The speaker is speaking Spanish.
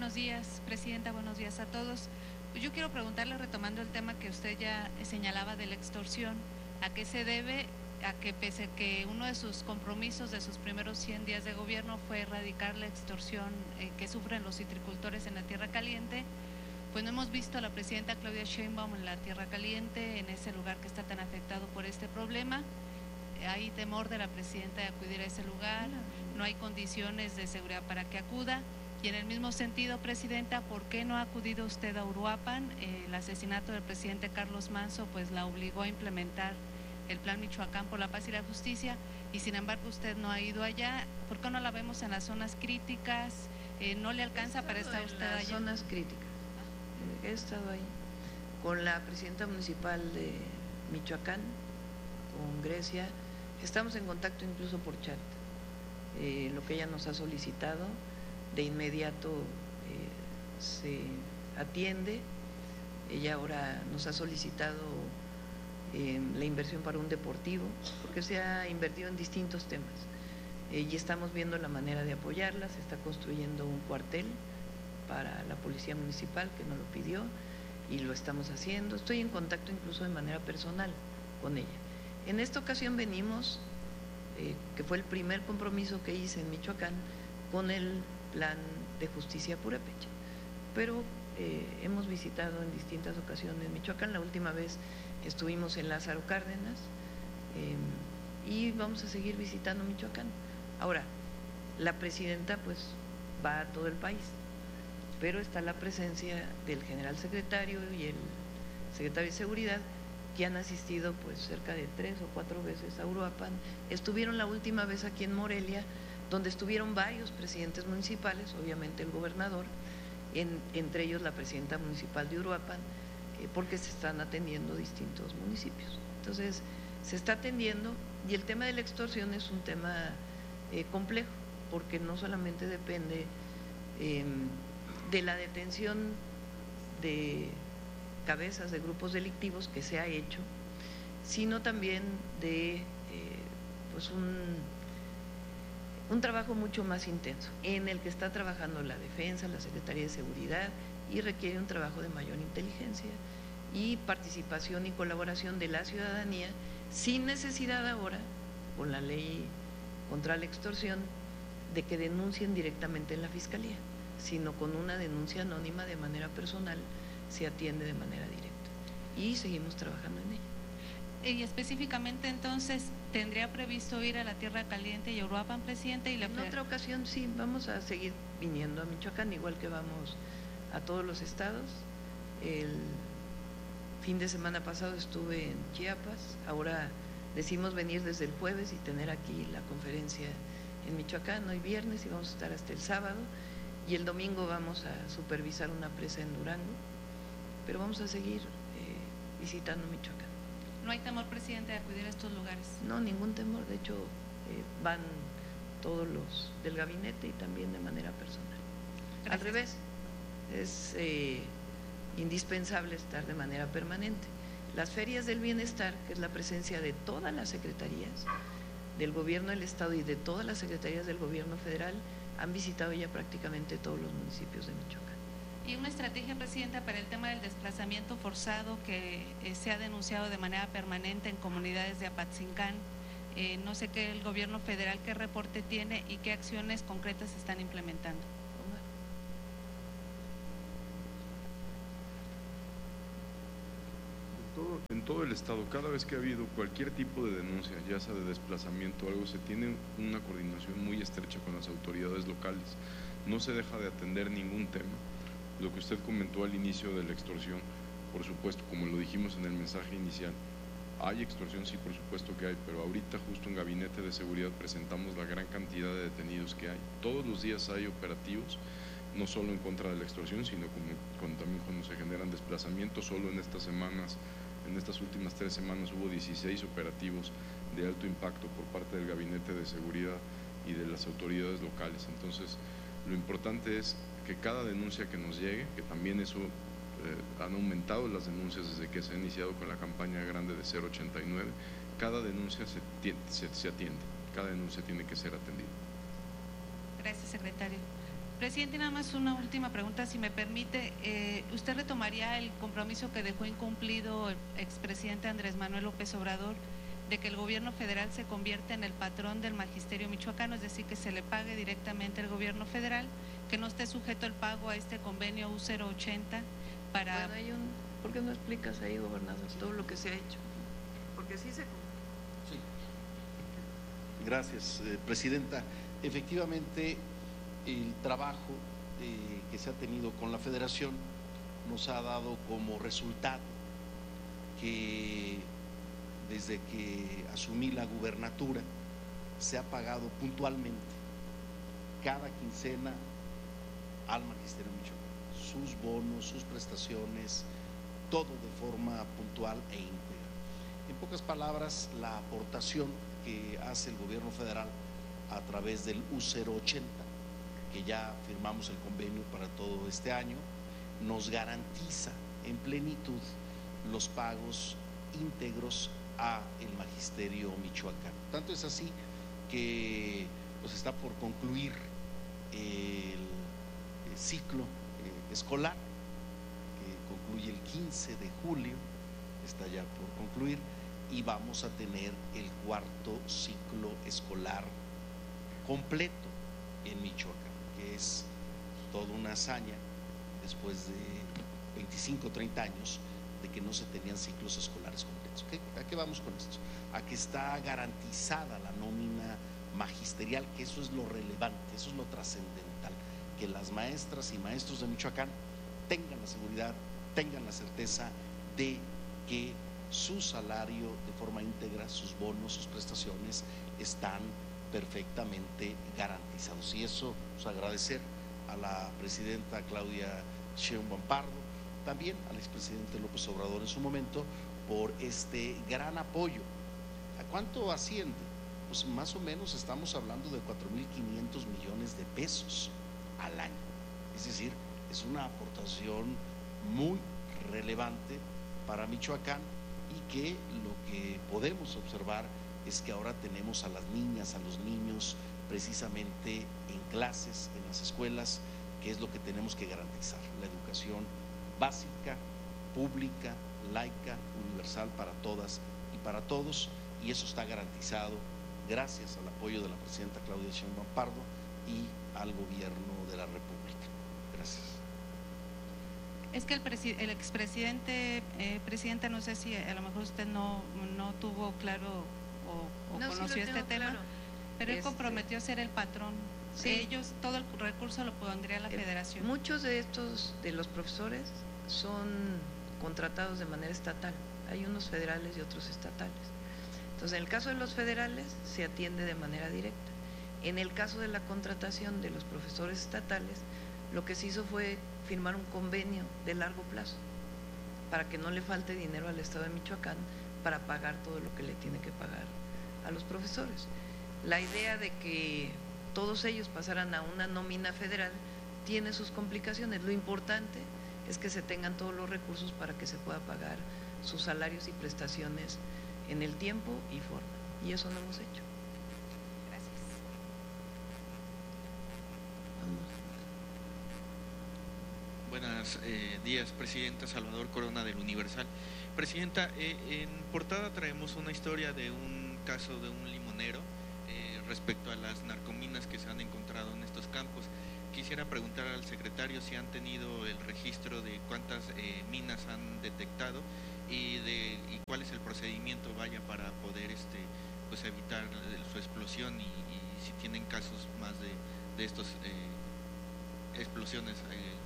buenos días, Presidenta, buenos días a todos. Pues yo quiero preguntarle, retomando el tema que usted ya señalaba de la extorsión, ¿a qué se debe a que pese a que uno de sus compromisos de sus primeros 100 días de gobierno fue erradicar la extorsión que sufren los citricultores en la Tierra Caliente, pues no hemos visto a la Presidenta Claudia Sheinbaum en la Tierra Caliente, en ese lugar que está tan afectado por este problema? Hay temor de la Presidenta de acudir a ese lugar, no hay condiciones de seguridad para que acuda. Y en el mismo sentido, Presidenta, ¿por qué no ha acudido usted a Uruapan? El asesinato del presidente Carlos Manso pues la obligó a implementar el Plan Michoacán por la Paz y la Justicia, y sin embargo usted no ha ido allá. ¿Por qué no la vemos en las zonas críticas? ¿No le alcanza para estar usted allá? En las zonas críticas. He estado ahí con la presidenta municipal de Michoacán, con Grecia. Estamos en contacto incluso por chat. Lo que ella nos ha solicitado, de inmediato se atiende. Ella ahora nos ha solicitado la inversión para un deportivo, porque se ha invertido en distintos temas y estamos viendo la manera de apoyarla. Se está construyendo un cuartel para la policía municipal que nos lo pidió y lo estamos haciendo. Estoy en contacto incluso de manera personal con ella. En esta ocasión venimos, que fue el primer compromiso que hice en Michoacán, con el Plan de Justicia Purépecha, pero hemos visitado en distintas ocasiones Michoacán. La última vez estuvimos en Lázaro Cárdenas y vamos a seguir visitando Michoacán. Ahora, la presidenta pues va a todo el país, pero está la presencia del general secretario y el secretario de Seguridad, que han asistido pues cerca de 3 o 4 veces a Uruapan. Estuvieron la última vez aquí en Morelia, donde estuvieron varios presidentes municipales, obviamente el gobernador, entre ellos la presidenta municipal de Uruapan, porque se están atendiendo distintos municipios. Entonces, se está atendiendo, y el tema de la extorsión es un tema complejo, porque no solamente depende de la detención de cabezas de grupos delictivos, que se ha hecho, sino también de pues un trabajo mucho más intenso, en el que está trabajando la defensa, la Secretaría de Seguridad, y requiere un trabajo de mayor inteligencia y participación y colaboración de la ciudadanía, sin necesidad ahora, con la ley contra la extorsión, de que denuncien directamente en la Fiscalía, sino con una denuncia anónima de manera personal se atiende de manera directa, y seguimos trabajando en ello. Y específicamente entonces, ¿tendría previsto ir a la Tierra Caliente y a Uruapan, Presidente? En otra ocasión sí, vamos a seguir viniendo a Michoacán, igual que vamos a todos los estados. El fin de semana pasado estuve en Chiapas, ahora decimos venir desde el jueves y tener aquí la conferencia en Michoacán, hoy viernes, y vamos a estar hasta el sábado, y el domingo vamos a supervisar una presa en Durango, pero vamos a seguir visitando Michoacán. ¿No hay temor, Presidente, de acudir a estos lugares? No, ningún temor. De hecho, van todos los del gabinete y también de manera personal. Gracias. Al revés, es indispensable estar de manera permanente. Las ferias del bienestar, que es la presencia de todas las secretarías del gobierno del estado y de todas las secretarías del gobierno federal, han visitado ya prácticamente todos los municipios de Michoacán. Y una estrategia, Presidenta, para el tema del desplazamiento forzado que se ha denunciado de manera permanente en comunidades de Apatzingán. No sé qué el gobierno federal, qué reporte tiene y qué acciones concretas se están implementando. En todo el estado, cada vez que ha habido cualquier tipo de denuncia, ya sea de desplazamiento o algo, se tiene una coordinación muy estrecha con las autoridades locales. No se deja de atender ningún tema. Lo que usted comentó al inicio de la extorsión, por supuesto, como lo dijimos en el mensaje inicial, hay extorsión, sí, por supuesto que hay, pero ahorita justo en Gabinete de Seguridad presentamos la gran cantidad de detenidos que hay. Todos los días hay operativos, no solo en contra de la extorsión, sino también cuando se generan desplazamientos. Solo en estas semanas, en estas últimas 3 semanas, hubo 16 operativos de alto impacto por parte del Gabinete de Seguridad y de las autoridades locales. Entonces, lo importante es que cada denuncia que nos llegue, que también eso han aumentado las denuncias desde que se ha iniciado con la campaña grande de 089, cada denuncia se atiende, cada denuncia tiene que ser atendida. Gracias, secretario. Presidente, nada más una última pregunta, si me permite. ¿Usted retomaría el compromiso que dejó incumplido el expresidente Andrés Manuel López Obrador de que el gobierno federal se convierta en el patrón del magisterio michoacano, es decir, que se le pague directamente al gobierno federal, que no esté sujeto el pago a este convenio U080 para… Bueno, ¿por qué no explicas ahí, gobernador, todo lo que se ha hecho? Porque sí se… Sí. Gracias, presidenta. Efectivamente, el trabajo que se ha tenido con la Federación nos ha dado como resultado que desde que asumí la gubernatura se ha pagado puntualmente cada quincena al magisterio michoacano, sus bonos, sus prestaciones, todo de forma puntual e íntegra. En pocas palabras, la aportación que hace el gobierno federal a través del U080, que ya firmamos el convenio para todo este año, nos garantiza en plenitud los pagos íntegros a el magisterio michoacano. Tanto es así que pues está por concluir el ciclo escolar, que concluye el 15 de julio, está ya por concluir, y vamos a tener el cuarto ciclo escolar completo en Michoacán, que es toda una hazaña después de 25 o 30 años de que no se tenían ciclos escolares completos. ¿A qué vamos con esto? A que está garantizada la nómina magisterial, que eso es lo relevante, eso es lo trascendental, que las maestras y maestros de Michoacán tengan la seguridad, tengan la certeza de que su salario de forma íntegra, sus bonos, sus prestaciones están perfectamente garantizados. Y eso, pues, agradecer a la presidenta Claudia Sheinbaum Pardo, también al expresidente López Obrador en su momento, por este gran apoyo. ¿A cuánto asciende? Pues más o menos estamos hablando de 4.500 millones de pesos al año. Es decir, es una aportación muy relevante para Michoacán, y que lo que podemos observar es que ahora tenemos a las niñas, a los niños precisamente en clases, en las escuelas, que es lo que tenemos que garantizar, la educación básica, pública, laica, universal para todas y para todos, y eso está garantizado gracias al apoyo de la presidenta Claudia Sheinbaum Pardo y al gobierno de la República. Gracias. Es que el expresidente, presidenta, no sé si a lo mejor usted no tuvo claro o No, conoció sí lo este tengo tema, claro. pero él comprometió a ser el patrón. Sí. Ellos, todo el recurso lo pondría la federación. Muchos de los profesores son contratados de manera estatal. Hay unos federales y otros estatales. Entonces, en el caso de los federales se atiende de manera directa. En el caso de la contratación de los profesores estatales, lo que se hizo fue firmar un convenio de largo plazo para que no le falte dinero al Estado de Michoacán para pagar todo lo que le tiene que pagar a los profesores. La idea de que todos ellos pasaran a una nómina federal tiene sus complicaciones. Lo importante es que se tengan todos los recursos para que se pueda pagar sus salarios y prestaciones en el tiempo y forma, y eso no hemos hecho. Gracias. Buenos días, Presidenta. Salvador Corona del Universal. Presidenta, en portada traemos una historia de un caso de un limonero respecto a las narcominas que se han encontrado en estos campos. Quisiera preguntar al secretario si han tenido el registro de cuántas minas han detectado y cuál es el procedimiento para poder pues evitar su explosión, y si tienen casos más de estas explosiones